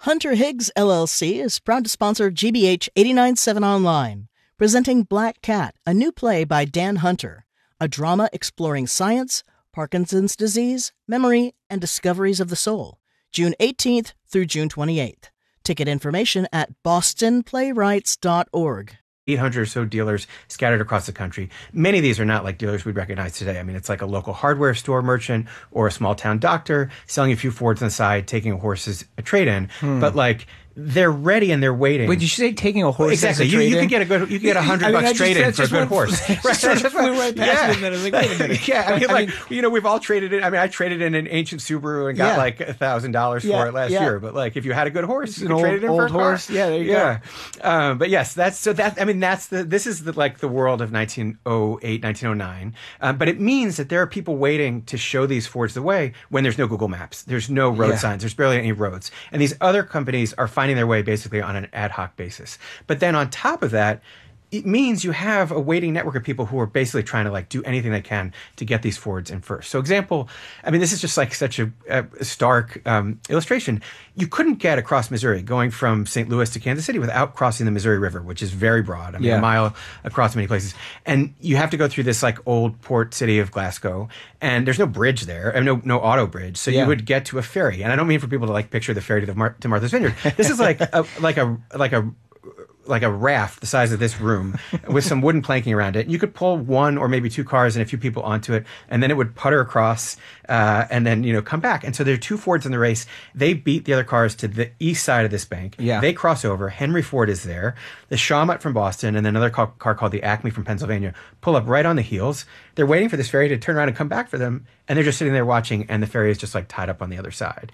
Hunter Higgs LLC is proud to sponsor GBH 89.7 Online, presenting Black Cat, a new play by Dan Hunter, a drama exploring science, Parkinson's disease, memory, and discoveries of the soul, June 18th through June 28th. Ticket information at bostonplaywrights.org. 800 or so dealers scattered across the country. Many of these are not like dealers we'd recognize today. I mean, it's like a local hardware store merchant or a small town doctor selling a few Fords on the side, taking a horse as a trade-in. But like, they're ready and they're waiting. Wait, did you say taking a horse? Exactly. You could get $100 trade-in for a good horse. Sort of flew right past me. I was like, wait a minute. Yeah, I mean, we've all traded it. I mean, I traded in an ancient Subaru and got like $1,000 for it last year. But like, if you had a good horse, you could trade it in for a horse. Yeah, there you go. But yes, this is the world of 1908, 1909. But it means that there are people waiting to show these Fords the way when there's no Google Maps, there's no road signs, there's barely any roads, and these other companies are finding their way basically on an ad hoc basis. But then on top of that, it means you have a waiting network of people who are basically trying to like do anything they can to get these Fords in first. So example, I mean, this is just like such a stark illustration. You couldn't get across Missouri going from St. Louis to Kansas City without crossing the Missouri River, which is very broad. I mean, a mile across many places. And you have to go through this like old port city of Glasgow, and there's no bridge there, and no auto bridge. So you would get to a ferry. And I don't mean for people to like picture the ferry to Martha's Vineyard. This is like a raft the size of this room with some wooden planking around it. You could pull one or maybe two cars and a few people onto it, and then it would putter across and then, come back. And so there are two Fords in the race. They beat the other cars to the east side of this bank. Yeah. They cross over. Henry Ford is there. The Shawmut from Boston and then another car called the Acme from Pennsylvania pull up right on the heels. They're waiting for this ferry to turn around and come back for them, and they're just sitting there watching, and the ferry is just like tied up on the other side.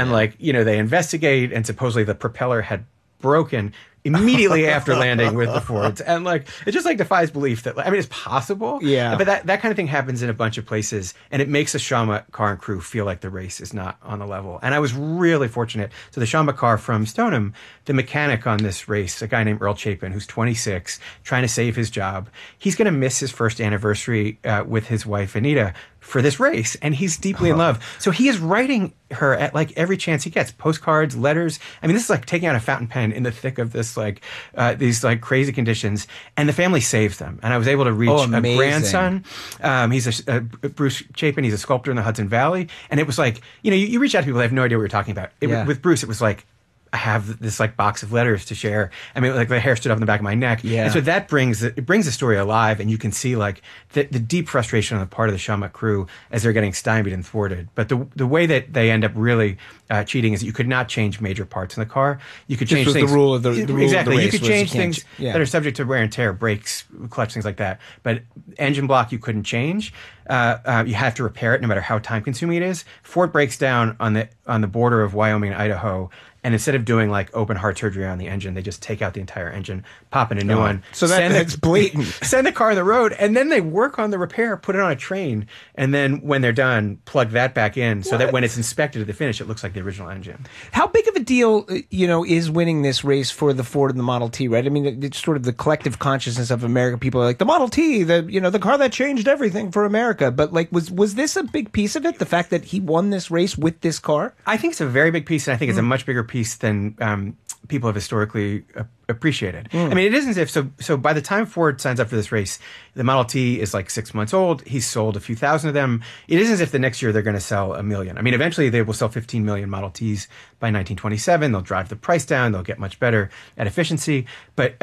They investigate, and supposedly the propeller had broken immediately after landing with the Fords. And like, it just like defies belief that, I mean, it's possible. Yeah. But that kind of thing happens in a bunch of places, and it makes the Shawmut car and crew feel like the race is not on the level. And I was really fortunate. So the Shawmut car from Stoneham, the mechanic on this race, a guy named Earl Chapin, who's 26, trying to save his job. He's going to miss his first anniversary with his wife, Anita, for this race, and he's deeply in love. So he is writing her at like every chance he gets, postcards, letters. I mean, this is like taking out a fountain pen in the thick of this these like crazy conditions, and the family saves them. And I was able to reach a grandson. He's Bruce Chapin. He's a sculptor in the Hudson Valley, and it was like, you reach out to people that have no idea what you're talking about. With Bruce, it was like, I have this like box of letters to share. I mean, like the hair stood up on the back of my neck. Yeah. And so that brings the story alive, and you can see like the deep frustration on the part of the Shawmut crew as they're getting stymied and thwarted. But the way that they end up really cheating is that you could not change major parts in the car. You could change things. The rule of the rule exactly. Of the race, you could change things that are subject to wear and tear, brakes, clutch, things like that. But engine block you couldn't change. You have to repair it no matter how time consuming it is. Ford breaks down on the border of Wyoming and Idaho. And instead of doing like open heart surgery on the engine, they just take out the entire engine, pop in a new one. So that's blatant. Send the car on the road, and then they work on the repair, put it on a train, and then when they're done, plug that back in so that when it's inspected at the finish, it looks like the original engine. How big of a deal, is winning this race for the Ford and the Model T, right? I mean, it's sort of the collective consciousness of America. People are like, the Model T, the car that changed everything for America. But like, was this a big piece of it? The fact that he won this race with this car? I think it's a very big piece, and I think it's a much bigger piece than people have historically appreciated. I mean, it isn't as if, so by the time Ford signs up for this race, the Model T is like 6 months old. He's sold a few thousand of them. It isn't as if the next year they're going to sell 1 million. I mean, eventually they will sell 15 million Model Ts by 1927. They'll drive the price down. They'll get much better at efficiency. But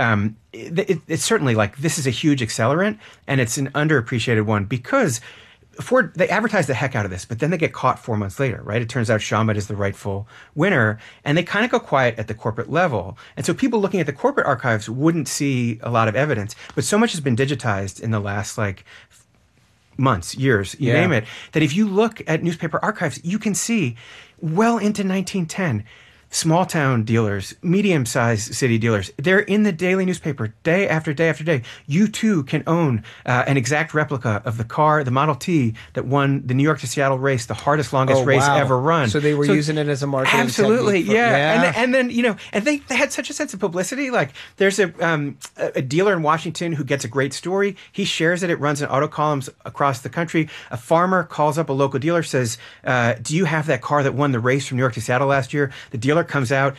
it's certainly like, this is a huge accelerant, and it's an underappreciated one because Ford, they advertise the heck out of this, but then they get caught 4 months later, right? It turns out Shawmut is the rightful winner, and they kind of go quiet at the corporate level. And so people looking at the corporate archives wouldn't see a lot of evidence, but so much has been digitized in the last months, years, you name it, that if you look at newspaper archives, you can see well into 1910, small town dealers, medium-sized city dealers, they're in the daily newspaper day after day after day. You too can own an exact replica of the car, the Model T, that won the New York to Seattle race, the hardest, longest race ever run. So they were using it as a marketing absolutely, technique. And then and they had such a sense of publicity. Like there's a dealer in Washington who gets a great story. He shares it. It runs in auto columns across the country. A farmer calls up a local dealer, says, "Do you have that car that won the race from New York to Seattle last year?" The dealer comes out.